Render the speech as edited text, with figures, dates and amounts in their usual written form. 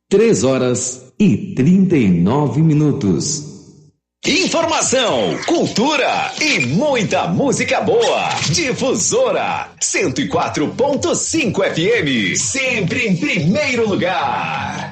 3h39. Informação, cultura e muita música boa. Difusora 104.5 FM, sempre em primeiro lugar.